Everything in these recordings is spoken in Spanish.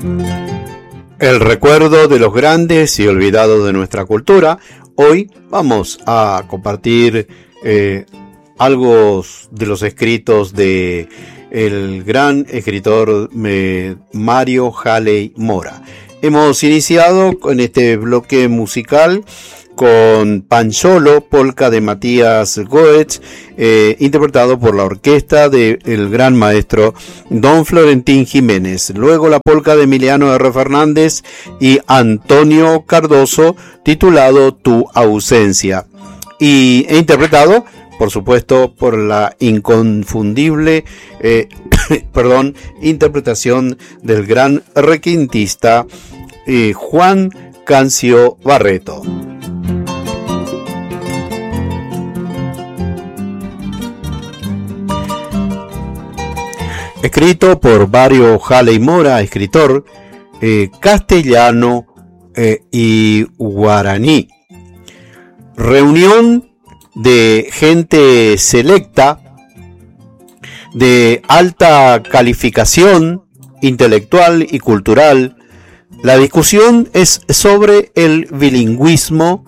El recuerdo de los grandes y olvidados de nuestra cultura. Hoy vamos a compartir algo de los escritos de el gran escritor Mario Halley Mora. Hemos iniciado con este bloque musical con Pancholo, polka de Matías Goetz, interpretado por la orquesta del gran maestro Don Florentín Jiménez. Luego la polka de Emiliano R. Fernández y Antonio Cardoso, titulado Tu ausencia. E interpretado, por supuesto, por la inconfundible interpretación del gran requintista Juan Cancio Barreto. Escrito por Mario Halley Mora, escritor castellano y guaraní. Reunión de gente selecta de alta calificación intelectual y cultural. La discusión es sobre el bilingüismo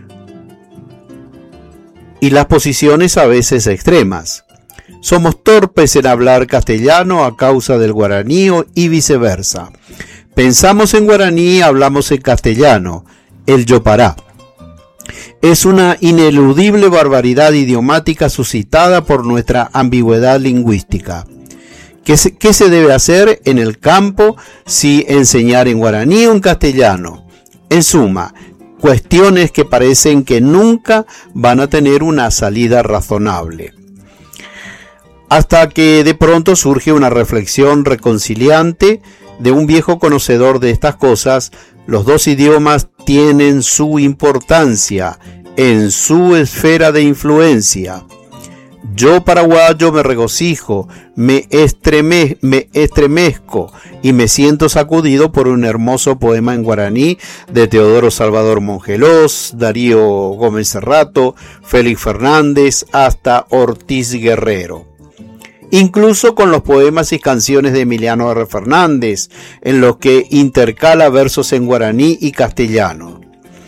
y las posiciones a veces extremas. Somos torpes en hablar castellano a causa del guaraní y viceversa. Pensamos en guaraní y hablamos en castellano, el yopará. Es una ineludible barbaridad idiomática suscitada por nuestra ambigüedad lingüística. ¿Qué se debe hacer en el campo si enseñar en guaraní o en castellano? En suma, cuestiones que parecen que nunca van a tener una salida razonable. Hasta que de pronto surge una reflexión reconciliante de un viejo conocedor de estas cosas. Los dos idiomas tienen su importancia en su esfera de influencia. Yo, paraguayo, me regocijo, me estremezco y me siento sacudido por un hermoso poema en guaraní de Teodoro Salvador Mongelós, Darío Gómez Cerrato, Félix Fernández, hasta Ortiz Guerrero. Incluso con los poemas y canciones de Emiliano R. Fernández, en los que intercala versos en guaraní y castellano.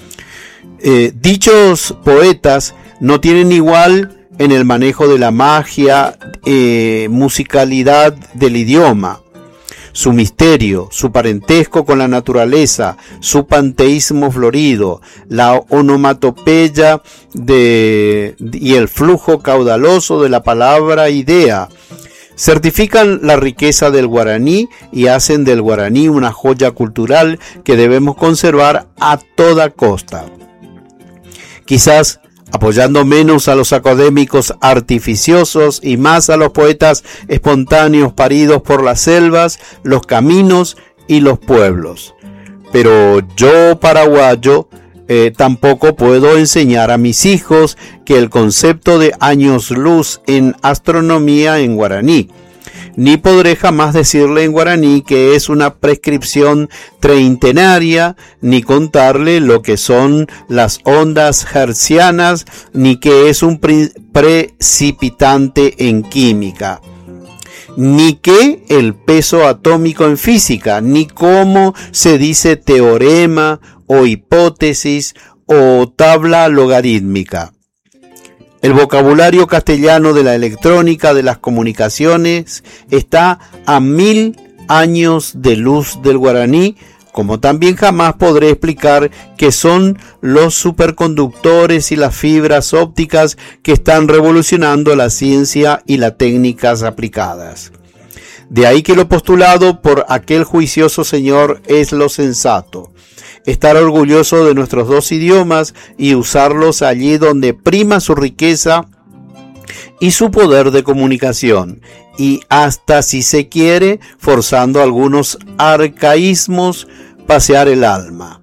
Dichos poetas no tienen igual en el manejo de la magia, musicalidad del idioma, su misterio, su parentesco con la naturaleza, su panteísmo florido, la onomatopeya y el flujo caudaloso de la palabra idea. Certifican la riqueza del guaraní y hacen del guaraní una joya cultural que debemos conservar a toda costa. Quizás apoyando menos a los académicos artificiosos y más a los poetas espontáneos paridos por las selvas, los caminos y los pueblos. Pero yo, paraguayo, tampoco puedo enseñar a mis hijos que el concepto de años luz en astronomía en guaraní, ni podré jamás decirle en guaraní que es una prescripción treintenaria, ni contarle lo que son las ondas hertzianas, ni que es un precipitante en química, ni que el peso atómico en física, ni cómo se dice teorema o hipótesis o tabla logarítmica. El vocabulario castellano de la electrónica, de las comunicaciones, está a 1000 años de luz del guaraní, como también jamás podré explicar qué son los superconductores y las fibras ópticas que están revolucionando la ciencia y las técnicas aplicadas. De ahí que lo postulado por aquel juicioso señor es lo sensato. Estar orgulloso de nuestros dos idiomas y usarlos allí donde prima su riqueza y su poder de comunicación, y hasta, si se quiere, forzando algunos arcaísmos, pasear el alma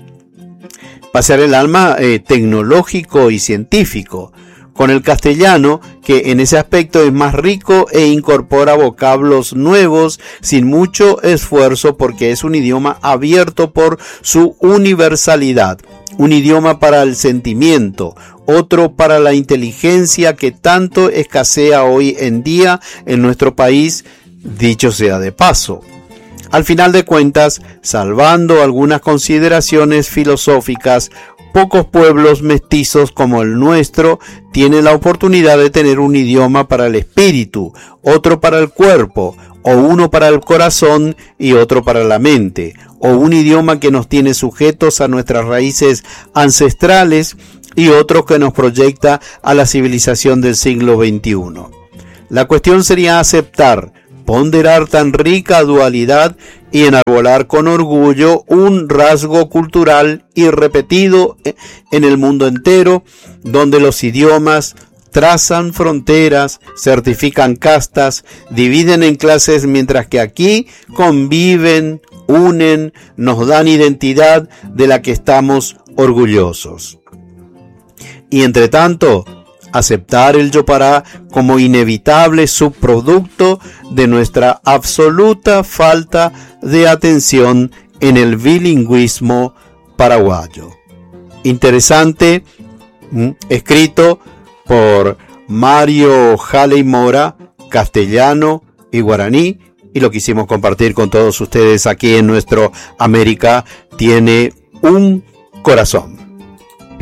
tecnológico y científico, con el castellano, que en ese aspecto es más rico e incorpora vocablos nuevos sin mucho esfuerzo, porque es un idioma abierto por su universalidad, un idioma para el sentimiento, otro para la inteligencia que tanto escasea hoy en día en nuestro país, dicho sea de paso. Al final de cuentas, salvando algunas consideraciones filosóficas, pocos pueblos mestizos como el nuestro tienen la oportunidad de tener un idioma para el espíritu, otro para el cuerpo, o uno para el corazón y otro para la mente, o un idioma que nos tiene sujetos a nuestras raíces ancestrales y otro que nos proyecta a la civilización del siglo XXI. La cuestión sería aceptar, ponderar tan rica dualidad y enarbolar con orgullo un rasgo cultural irrepetido en el mundo entero, donde los idiomas trazan fronteras, certifican castas, dividen en clases, mientras que aquí conviven, unen, nos dan identidad de la que estamos orgullosos. Y entre tanto, aceptar el yopará como inevitable subproducto de nuestra absoluta falta de atención en el bilingüismo paraguayo. Interesante, escrito por Mario Jaley Mora, castellano y guaraní, y lo quisimos compartir con todos ustedes aquí en nuestro América Tiene un Corazón.